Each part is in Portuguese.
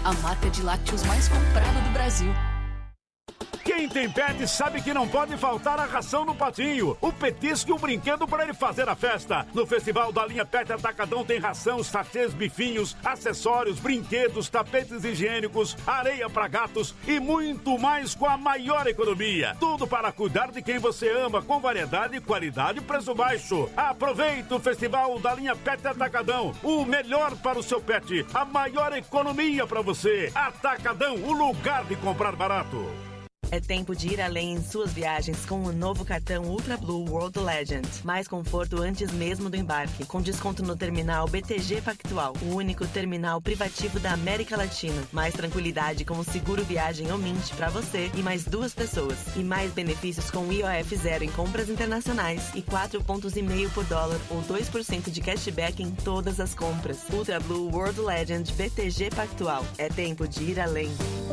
a marca de lácteos mais comprada do Brasil. Quem tem pet sabe que não pode faltar a ração no patinho, o petisco e o brinquedo para ele fazer a festa. No Festival da Linha Pet Atacadão tem ração, sachês, bifinhos, acessórios, brinquedos, tapetes higiênicos, areia para gatos e muito mais com a maior economia. Tudo para cuidar de quem você ama, com variedade, qualidade e preço baixo. Aproveite o Festival da Linha Pet Atacadão, o melhor para o seu pet, a maior economia para você. Atacadão, o lugar de comprar barato. É tempo de ir além em suas viagens com o novo cartão Ultra Blue World Legend. Mais conforto antes mesmo do embarque, com desconto no terminal BTG Pactual, o único terminal privativo da América Latina. Mais tranquilidade com o seguro viagem Omint para você e mais 2 pessoas. E mais benefícios com IOF zero em compras internacionais e 4,5 pontos por dólar ou 2% de cashback em todas as compras. Ultra Blue World Legend BTG Pactual. É tempo de ir além.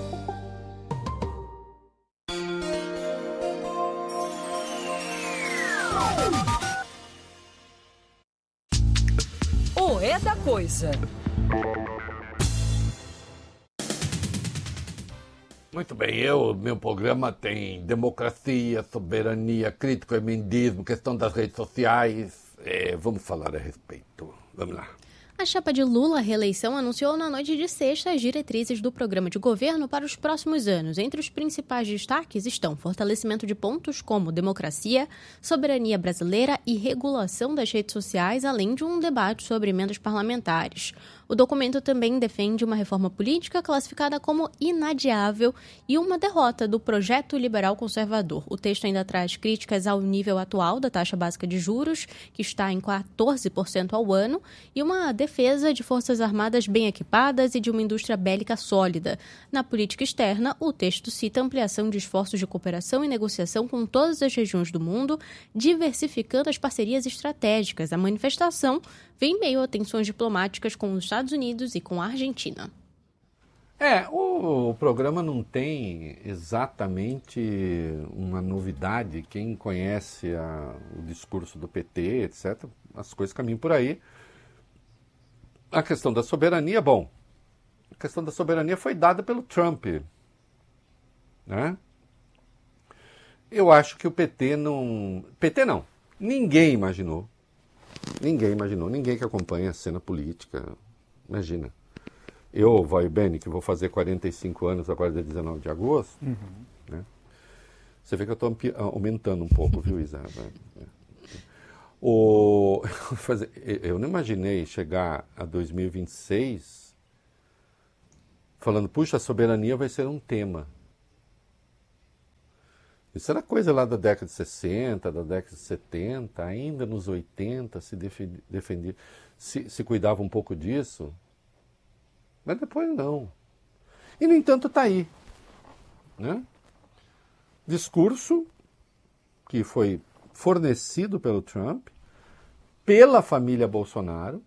O É da Coisa. Muito bem, meu programa tem democracia, soberania, crítico emendismo, questão das redes sociais. Vamos falar a respeito. Vamos lá. A chapa de Lula à reeleição anunciou na noite de sexta as diretrizes do programa de governo para os próximos anos. Entre os principais destaques estão fortalecimento de pontos como democracia, soberania brasileira e regulação das redes sociais, além de um debate sobre emendas parlamentares. O documento também defende uma reforma política classificada como inadiável e uma derrota do projeto liberal conservador. O texto ainda traz críticas ao nível atual da taxa básica de juros, que está em 14% ao ano, e uma defesa de forças armadas bem equipadas e de uma indústria bélica sólida. Na política externa, o texto cita ampliação de esforços de cooperação e negociação com todas as regiões do mundo, diversificando as parcerias estratégicas. A manifestação vem em meio a tensões diplomáticas com os Estados Unidos e com a Argentina. O programa não tem exatamente uma novidade. Quem conhece o discurso do PT, etc., as coisas caminham por aí. A questão da soberania, a questão da soberania foi dada pelo Trump, né? Eu acho que o PT não... Ninguém imaginou, ninguém que acompanha a cena política, imagina. Eu, vai bem, que vou fazer 45 anos agora, dia 19 de agosto, né? Você vê que eu estou aumentando um pouco, viu, Isa? Eu não imaginei chegar a 2026 falando, puxa, a soberania vai ser um tema. Isso era coisa lá da década de 60, da década de 70, ainda nos 80 se defendia, se cuidava um pouco disso, mas depois não. E, no entanto, está aí, né? Discurso que foi fornecido pelo Trump, pela família Bolsonaro,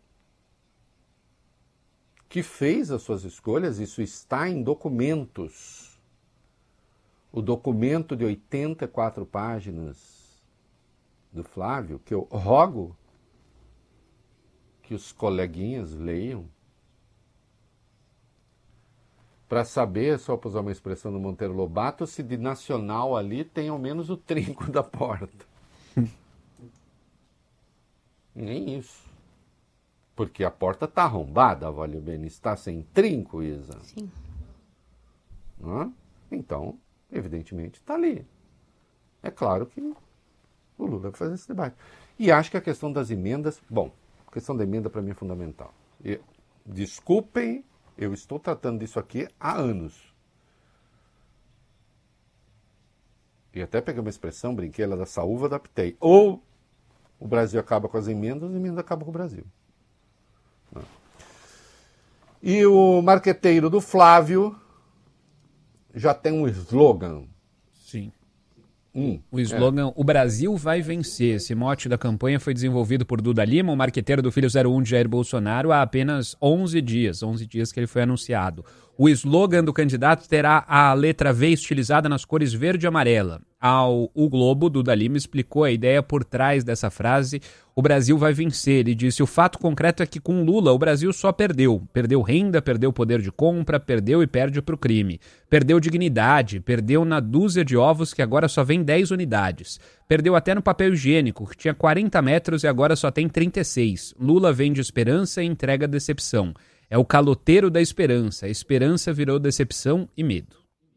que fez as suas escolhas, isso está em documentos. O documento de 84 páginas do Flávio, que eu rogo que os coleguinhas leiam, para saber, só para usar uma expressão do Monteiro Lobato, se de nacional ali tem ao menos o trinco da porta. Nem isso. Porque a porta está arrombada, vale bem, está sem trinco, Isa. Sim. Então, evidentemente, está ali. É claro que o Lula vai fazer esse debate. E acho que a questão das emendas... a questão da emenda para mim é fundamental. Desculpem, eu estou tratando disso aqui há anos. E até peguei uma expressão, brinquei, ela da saúva, adaptei. Ou o Brasil acaba com as emendas acabam com o Brasil. E o marqueteiro do Flávio já tem um slogan. Sim. O slogan, o Brasil vai vencer. Esse mote da campanha foi desenvolvido por Duda Lima, o marqueteiro do filho 01 de Jair Bolsonaro, há apenas 11 dias que ele foi anunciado. O slogan do candidato terá a letra V estilizada nas cores verde e amarela. ao O Globo, Duda Lima explicou a ideia por trás dessa frase: o Brasil vai vencer. Ele disse: o fato concreto é que com Lula o Brasil só perdeu. Perdeu renda, perdeu poder de compra, perdeu e perde para o crime. Perdeu dignidade, perdeu na dúzia de ovos que agora só vem 10 unidades. Perdeu até no papel higiênico, que tinha 40 metros e agora só tem 36. Lula vende esperança e entrega decepção. É o caloteiro da esperança. A esperança virou decepção e medo.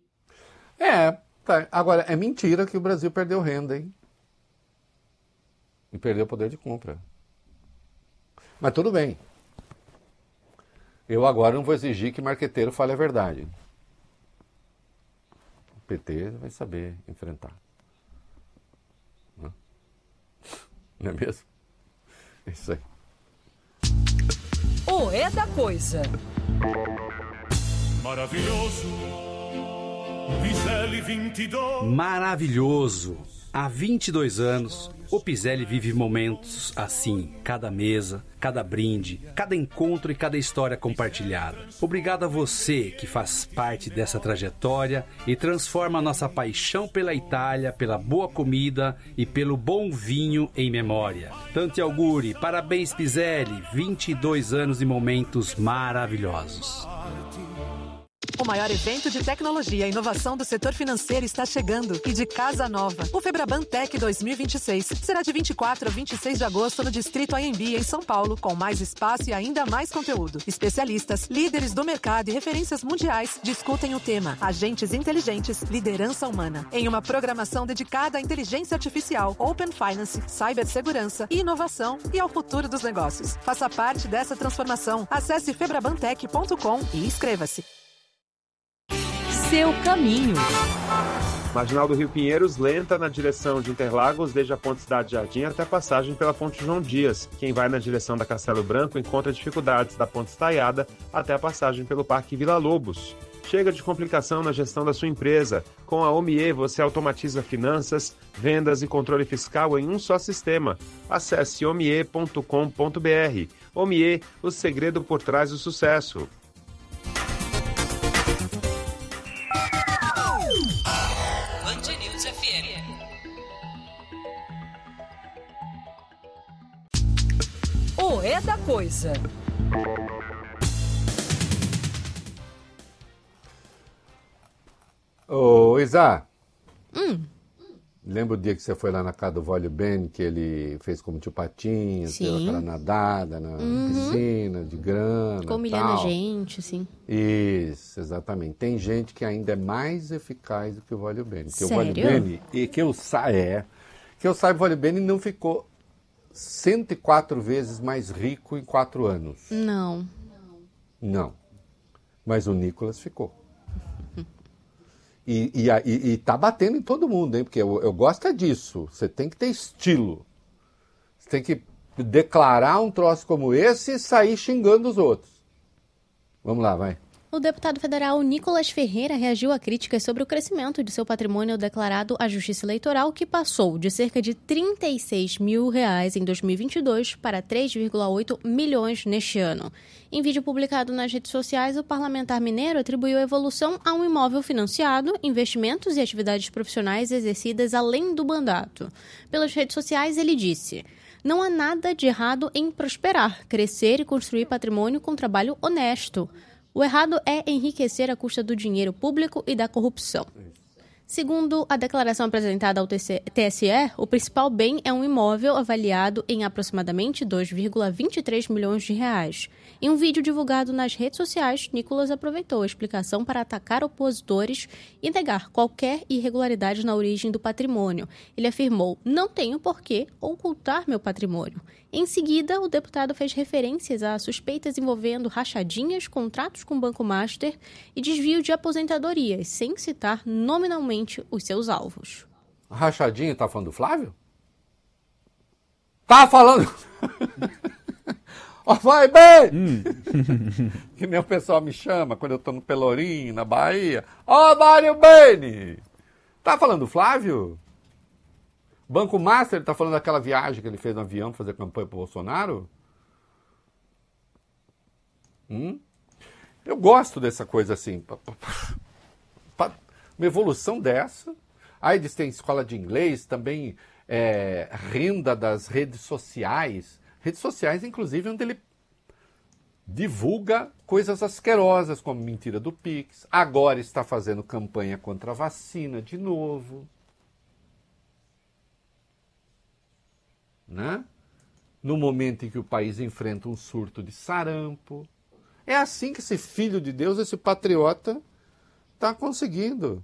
Tá. Agora, é mentira que o Brasil perdeu renda, hein? E perdeu poder de compra. Mas tudo bem. Eu agora não vou exigir que marqueteiro fale a verdade. O PT vai saber enfrentar. Não é mesmo? É isso aí. O É da Coisa. Maravilhoso. Piselli 22. Maravilhoso. Há 22 anos, o Piselli vive momentos assim, cada mesa, cada brinde, cada encontro e cada história compartilhada. Obrigado a você que faz parte dessa trajetória e transforma a nossa paixão pela Itália, pela boa comida e pelo bom vinho em memória. Tanti auguri, parabéns Piselli, 22 anos e momentos maravilhosos. O maior evento de tecnologia e inovação do setor financeiro está chegando e de casa nova. O Febraban Tech 2026 será de 24 a 26 de agosto no Distrito AMB, em São Paulo, com mais espaço e ainda mais conteúdo. Especialistas, líderes do mercado e referências mundiais discutem o tema Agentes Inteligentes, Liderança Humana, em uma programação dedicada à inteligência artificial, Open Finance, cibersegurança e inovação e ao futuro dos negócios. Faça parte dessa transformação. Acesse febrabantech.com e inscreva-se. Seu caminho. Marginal do Rio Pinheiros, lenta na direção de Interlagos, desde a Ponte Cidade Jardim até a passagem pela Ponte João Dias. Quem vai na direção da Castelo Branco encontra dificuldades da Ponte Estaiada até a passagem pelo Parque Vila Lobos. Chega de complicação na gestão da sua empresa. Com a OMIE você automatiza finanças, vendas e controle fiscal em um só sistema. Acesse omie.com.br. OMIE, o segredo por trás do sucesso. O É da Coisa. Ô, Isa. Lembra o dia que você foi lá na casa do Vólio Ben, que ele fez como tio Patinho, deu aquela nadada na piscina, de grana ficou humilhando a gente, sim. Isso, exatamente. Tem gente que ainda é mais eficaz do que o Vólio Ben. Sério? O Vólio Ben, e que eu saiba, o Vólio Ben não ficou 104 vezes mais rico em 4 anos. Não. Mas o Nicolas ficou. E tá batendo em todo mundo, hein? Porque eu gosto é disso. Você tem que ter estilo. Você tem que declarar um troço como esse e sair xingando os outros. Vamos lá, vai. O deputado federal Nicolas Ferreira reagiu a críticas sobre o crescimento de seu patrimônio declarado à Justiça Eleitoral, que passou de cerca de R$36 mil em 2022 para 3,8 milhões neste ano. Em vídeo publicado nas redes sociais, o parlamentar mineiro atribuiu a evolução a um imóvel financiado, investimentos e atividades profissionais exercidas além do mandato. Pelas redes sociais, ele disse: "Não há nada de errado em prosperar, crescer e construir patrimônio com trabalho honesto. O errado é enriquecer à custa do dinheiro público e da corrupção." Segundo a declaração apresentada ao TSE, o principal bem é um imóvel avaliado em aproximadamente 2,23 milhões de reais. Em um vídeo divulgado nas redes sociais, Nicolas aproveitou a explicação para atacar opositores e negar qualquer irregularidade na origem do patrimônio. Ele afirmou: "Não tenho por que ocultar meu patrimônio." Em seguida, o deputado fez referências a suspeitas envolvendo rachadinhas, contratos com o Banco Master e desvio de aposentadorias, sem citar nominalmente os seus alvos. Rachadinha, tá falando do Flávio? Tá falando... Vai bem! Que nem o pessoal me chama quando eu tô no Pelourinho, na Bahia. Mário Beni! Tá falando do Flávio? Banco Master, ele tá falando daquela viagem que ele fez no avião para fazer campanha pro Bolsonaro? Eu gosto dessa coisa assim. Uma evolução dessa, eles têm escola de inglês, também renda das redes sociais. Redes sociais, inclusive, onde ele divulga coisas asquerosas, como mentira do Pix. Agora está fazendo campanha contra a vacina de novo. Né? No momento em que o país enfrenta um surto de sarampo. É assim que esse filho de Deus, esse patriota, está conseguindo.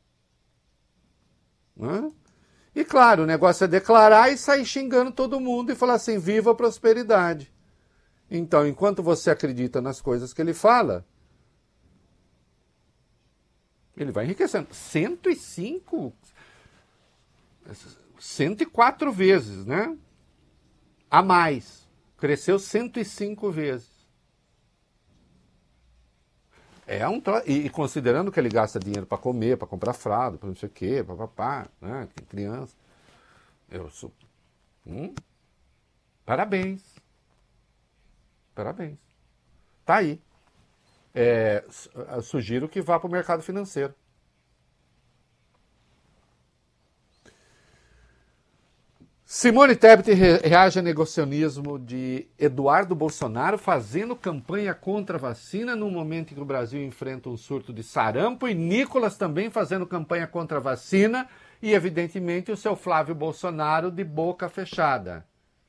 Né? E claro, o negócio é declarar e sair xingando todo mundo e falar assim, viva a prosperidade. Então, enquanto você acredita nas coisas que ele fala, ele vai enriquecendo. 104 vezes, né? A mais. Cresceu 105 vezes. E considerando que ele gasta dinheiro para comer, para comprar fralda, para não sei o quê, papapá, né? Tem criança. Parabéns. Parabéns. Tá aí. Sugiro que vá para o mercado financeiro. Simone Tebet reage a negacionismo de Eduardo Bolsonaro fazendo campanha contra a vacina no momento em que o Brasil enfrenta um surto de sarampo, e Nicolas também fazendo campanha contra a vacina e, evidentemente, o seu Flávio Bolsonaro de boca fechada.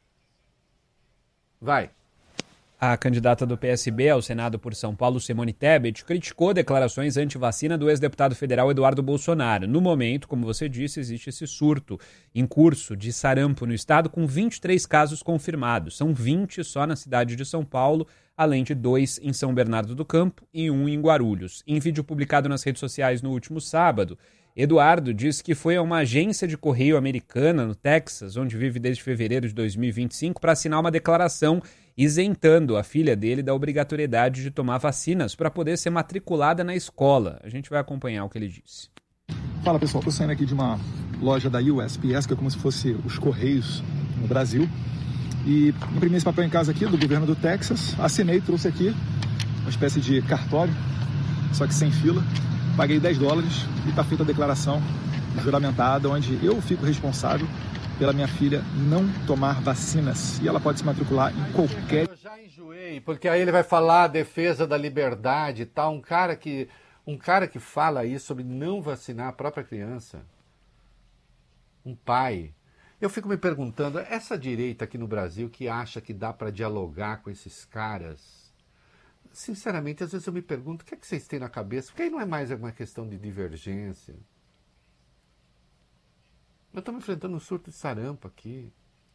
Vai. A candidata do PSB ao Senado por São Paulo, Simone Tebet, criticou declarações anti-vacina do ex-deputado federal Eduardo Bolsonaro. No momento, como você disse, existe esse surto em curso de sarampo no estado, com 23 casos confirmados. São 20 só na cidade de São Paulo, além de 2 em São Bernardo do Campo e 1 em Guarulhos. Em vídeo publicado nas redes sociais no último sábado, Eduardo disse que foi a uma agência de correio americana no Texas, onde vive desde fevereiro de 2025, para assinar uma declaração isentando a filha dele da obrigatoriedade de tomar vacinas para poder ser matriculada na escola. A gente vai acompanhar o que ele disse. Fala pessoal, estou saindo aqui de uma loja da USPS, que é como se fosse os Correios no Brasil, e imprimi esse papel em casa aqui do governo do Texas, assinei, trouxe aqui uma espécie de cartório, só que sem fila, paguei $10 e está feita a declaração juramentada, onde eu fico responsável pela minha filha não tomar vacinas. E ela pode se matricular em qualquer... Eu já enjoei, porque aí ele vai falar a defesa da liberdade e tal. Um cara que fala isso sobre não vacinar a própria criança. Um pai. Eu fico me perguntando, essa direita aqui no Brasil que acha que dá para dialogar com esses caras, sinceramente, às vezes eu me pergunto, o que é que vocês têm na cabeça? Porque aí não é mais uma questão de divergência. Nós estamos enfrentando um surto de sarampo aqui.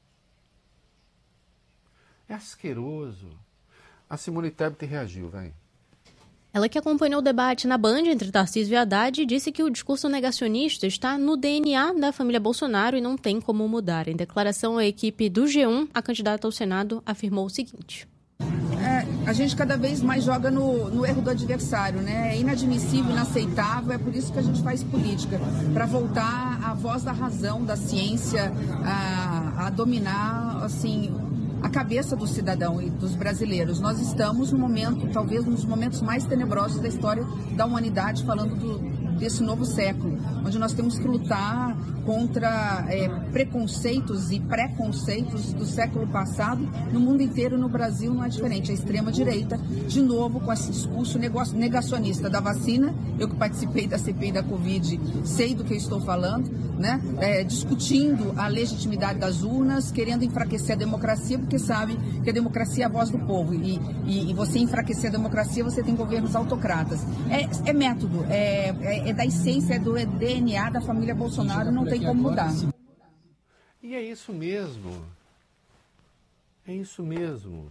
É asqueroso. A Simone Tebet reagiu, vai. Ela, que acompanhou o debate na Band entre Tarcísio e Haddad, disse que o discurso negacionista está no DNA da família Bolsonaro e não tem como mudar. Em declaração à equipe do G1, a candidata ao Senado afirmou o seguinte. A gente cada vez mais joga no erro do adversário, né? É inadmissível, inaceitável, é por isso que a gente faz política, para voltar à voz da razão, da ciência, a dominar, assim, a cabeça do cidadão e dos brasileiros. Nós estamos no momento, talvez um dos momentos mais tenebrosos da história da humanidade, falando desse novo século, onde nós temos que lutar contra preconceitos e preconceitos do século passado. No mundo inteiro, no Brasil, não é diferente. A extrema-direita, de novo, com esse discurso negacionista da vacina. Eu que participei da CPI da Covid, sei do que eu estou falando, né? Discutindo a legitimidade das urnas, querendo enfraquecer a democracia, porque sabe que a democracia é a voz do povo. E você enfraquecer a democracia, você tem governos autocratas. É método, é da essência, é do DNA da família Bolsonaro, não tem como mudar. E é isso mesmo. É isso mesmo.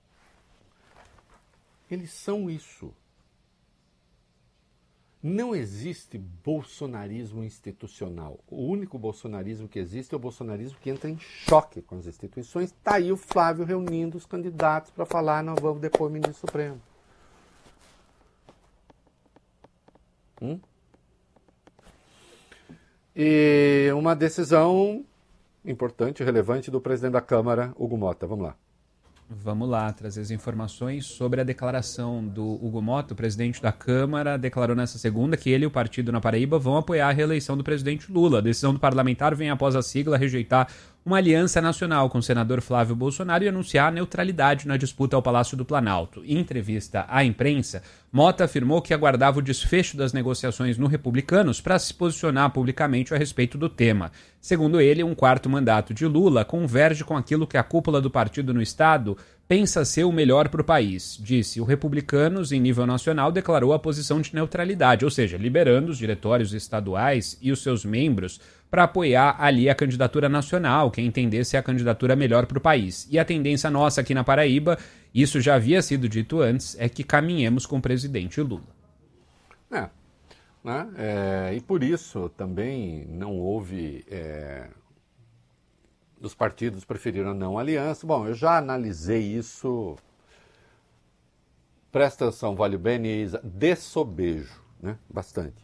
Eles são isso. Não existe bolsonarismo institucional. O único bolsonarismo que existe é o bolsonarismo que entra em choque com as instituições. Está aí o Flávio reunindo os candidatos para falar, nós vamos depor o ministro Supremo. E uma decisão importante, relevante, do presidente da Câmara, Hugo Mota. Vamos lá. Vamos lá, trazer as informações sobre a declaração do Hugo Mota, o presidente da Câmara, declarou nessa segunda que ele e o partido na Paraíba vão apoiar a reeleição do presidente Lula. A decisão do parlamentar vem após a sigla rejeitar uma aliança nacional com o senador Flávio Bolsonaro e anunciar a neutralidade na disputa ao Palácio do Planalto. Em entrevista à imprensa, Mota afirmou que aguardava o desfecho das negociações no Republicanos para se posicionar publicamente a respeito do tema. Segundo ele, um quarto mandato de Lula converge com aquilo que a cúpula do partido no Estado pensa ser o melhor para o país. Disse, o Republicanos, em nível nacional, declarou a posição de neutralidade, ou seja, liberando os diretórios estaduais e os seus membros para apoiar ali a candidatura nacional, quem entendesse a candidatura melhor para o país. E a tendência nossa aqui na Paraíba, isso já havia sido dito antes, é que caminhemos com o presidente Lula. E por isso também não houve... Os partidos preferiram a não aliança. Bom, eu já analisei isso. Presta atenção, Vale Bene e Isa, de sobejo, né? Bastante.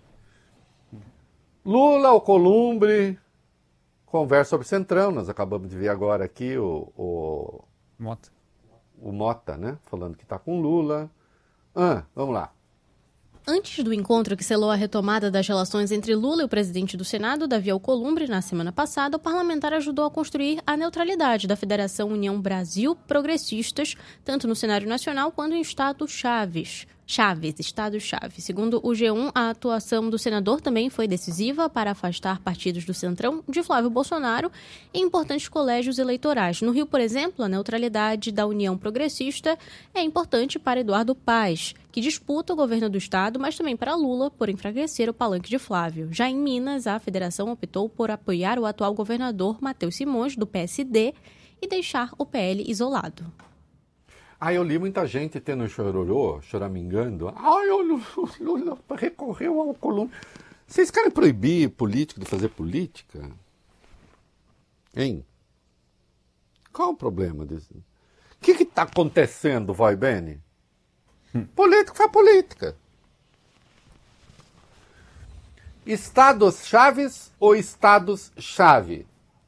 Lula, Alcolumbre, conversa sobre Centrão. Nós acabamos de ver agora aqui o Mota, né? Falando que está com Lula. Vamos lá. Antes do encontro que selou a retomada das relações entre Lula e o presidente do Senado, Davi Alcolumbre, na semana passada, o parlamentar ajudou a construir a neutralidade da Federação União Brasil Progressistas, tanto no cenário nacional quanto em Estado-chave. Segundo o G1, a atuação do senador também foi decisiva para afastar partidos do Centrão de Flávio Bolsonaro em importantes colégios eleitorais. No Rio, por exemplo, a neutralidade da União Progressista é importante para Eduardo Paes, que disputa o governo do Estado, mas também para Lula, por enfraquecer o palanque de Flávio. Já em Minas, a federação optou por apoiar o atual governador Matheus Simões, do PSD, e deixar o PL isolado. Eu li muita gente tendo chororô, choramingando. O Lula recorreu ao Alcolumbre. Vocês querem proibir político de fazer política? Hein? Qual o problema disso? O que está acontecendo, vai, Bene? Político faz política. Estados-chaves ou estados-chave?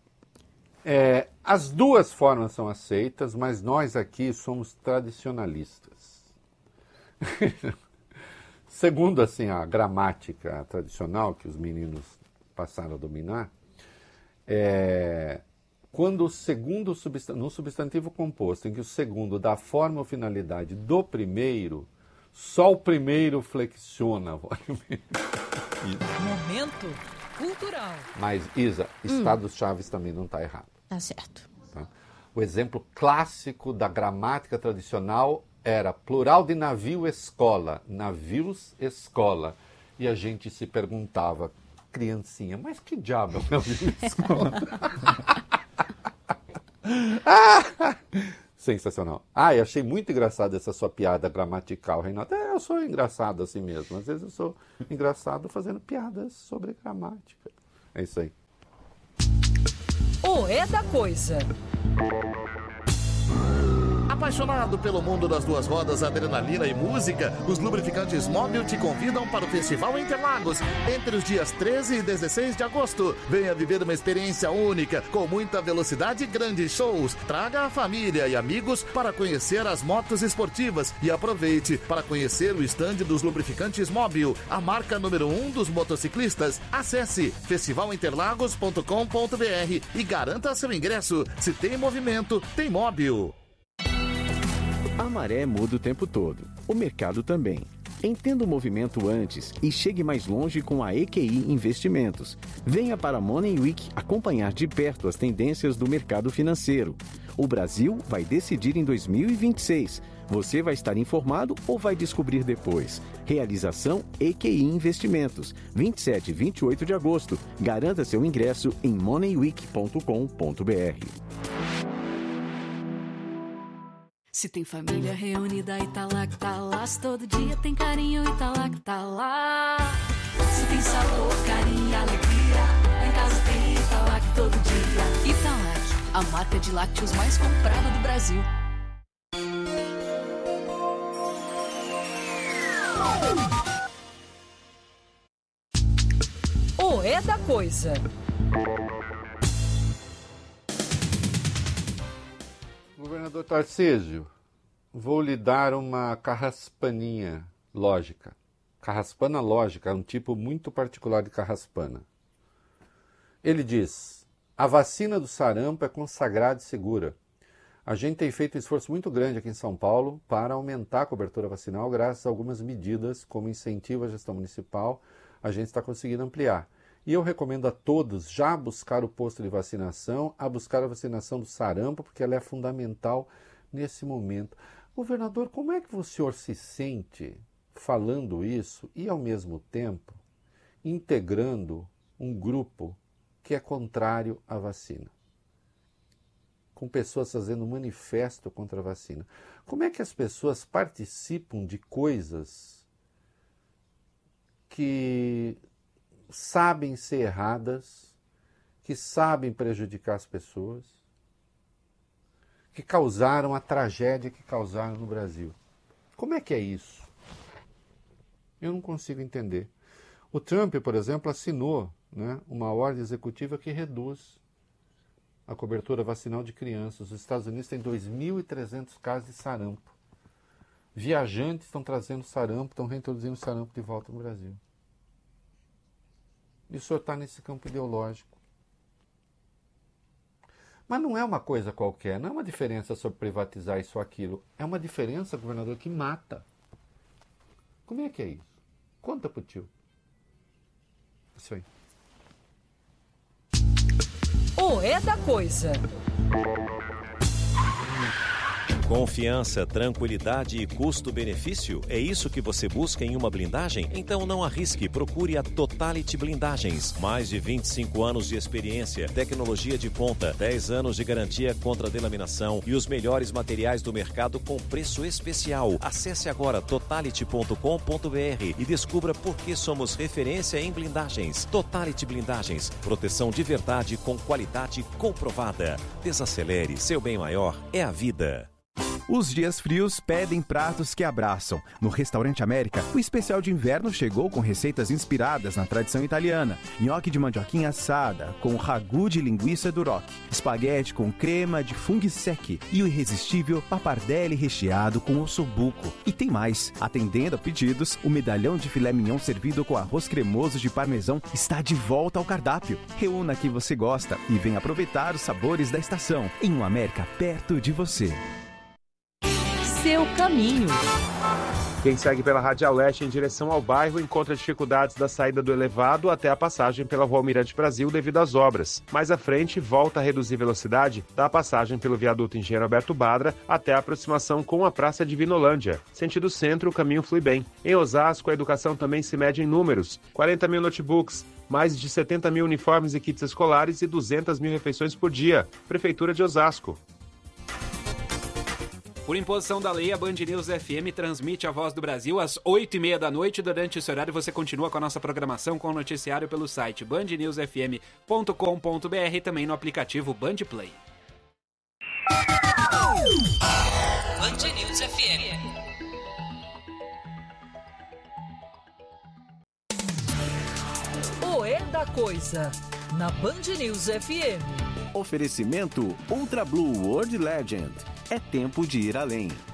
As duas formas são aceitas, mas nós aqui somos tradicionalistas. Segundo assim, a gramática tradicional que os meninos passaram a dominar, quando o segundo no substantivo composto, em que o segundo dá forma ou finalidade do primeiro, só o primeiro flexiona. Momento cultural. Mas, Isa, Estados-chaves também não está errado. Tá certo. Tá? O exemplo clássico da gramática tradicional era plural de navio, escola. Navios, escola. E a gente se perguntava, criancinha, mas que diabo é o navio, escola? Sensacional. Eu achei muito engraçado essa sua piada gramatical, Renato. Eu sou engraçado assim mesmo. Às vezes eu sou engraçado fazendo piadas sobre gramática. É isso aí. O É da Coisa. Apaixonado pelo mundo das duas rodas, adrenalina e música, os lubrificantes Mobil te convidam para o Festival Interlagos, entre os dias 13 e 16 de agosto. Venha viver uma experiência única, com muita velocidade e grandes shows. Traga a família e amigos para conhecer as motos esportivas e aproveite para conhecer o estande dos lubrificantes Mobil, a marca número 1 dos motociclistas. Acesse festivalinterlagos.com.br e garanta seu ingresso. Se tem movimento, tem Mobil. A maré muda o tempo todo. O mercado também. Entenda o movimento antes e chegue mais longe com a EQI Investimentos. Venha para a Money Week acompanhar de perto as tendências do mercado financeiro. O Brasil vai decidir em 2026. Você vai estar informado ou vai descobrir depois? Realização EQI Investimentos. 27 e 28 de agosto. Garanta seu ingresso em moneyweek.com.br. Se tem família reunida e tá lá que tá lá, se todo dia tem carinho e tá lá que tá lá. Se tem sabor, carinho e alegria, lá em casa tem Italac todo dia. Italac, a marca de lácteos mais comprada do Brasil. O É da Coisa. O Governador Tarcísio, vou lhe dar uma carraspaninha lógica. Carraspana lógica é um tipo muito particular de carraspana. Ele diz: a vacina do sarampo é consagrada e segura. A gente tem feito um esforço muito grande aqui em São Paulo para aumentar a cobertura vacinal graças a algumas medidas, como incentivo à gestão municipal, a gente está conseguindo ampliar. E eu recomendo a todos já buscar o posto de vacinação, a buscar a vacinação do sarampo, porque ela é fundamental nesse momento. Governador, como é que o senhor se sente falando isso e, ao mesmo tempo, integrando um grupo que é contrário à vacina? Com pessoas fazendo manifesto contra a vacina. Como é que as pessoas participam de coisas que sabem ser erradas, que sabem prejudicar as pessoas, que causaram a tragédia que causaram no Brasil? Como é que é isso? Eu não consigo entender. O Trump, por exemplo, assinou, né, uma ordem executiva que reduz a cobertura vacinal de crianças. Os Estados Unidos têm 2.300 casos de sarampo. Viajantes estão trazendo sarampo, estão reintroduzindo sarampo de volta no Brasil. E o senhor está nesse campo ideológico. Mas não é uma coisa qualquer, não é uma diferença sobre privatizar isso ou aquilo. É uma diferença, governador, que mata. Como é que é isso? Conta pro tio. Isso aí. O É da Coisa. Confiança, tranquilidade e custo-benefício? É isso que você busca em uma blindagem? Então não arrisque, procure a Totality Blindagens. Mais de 25 anos de experiência, tecnologia de ponta, 10 anos de garantia contra delaminação e os melhores materiais do mercado com preço especial. Acesse agora totality.com.br e descubra por que somos referência em blindagens. Totality Blindagens, proteção de verdade com qualidade comprovada. Desacelere, seu bem maior é a vida. Os dias frios pedem pratos que abraçam. No Restaurante América, o especial de inverno chegou com receitas inspiradas na tradição italiana. Nhoque de mandioquinha assada, com ragu de linguiça duroc. Espaguete com crema de funghi secchi. E o irresistível pappardelle recheado com ossobuco. E tem mais. Atendendo a pedidos, o medalhão de filé mignon servido com arroz cremoso de parmesão está de volta ao cardápio. Reúna que você gosta e venha aproveitar os sabores da estação. Em um América perto de você. Seu caminho. Quem segue pela Radial Leste em direção ao bairro encontra dificuldades da saída do elevado até a passagem pela Rua Almirante Brasil devido às obras. Mais à frente, volta a reduzir velocidade da passagem pelo viaduto Engenheiro Alberto Badra até a aproximação com a Praça de Vinolândia. Sentido centro, o caminho flui bem. Em Osasco, a educação também se mede em números. 40 mil notebooks, mais de 70 mil uniformes e kits escolares e 200 mil refeições por dia. Prefeitura de Osasco. Por imposição da lei, a Band News FM transmite a Voz do Brasil às 8h30 da noite. Durante esse horário, você continua com a nossa programação com o noticiário pelo site bandnewsfm.com.br e também no aplicativo Band Play. Band News FM. O É da Coisa, na Band News FM. Oferecimento Ultra Blue World Legend. É tempo de ir além.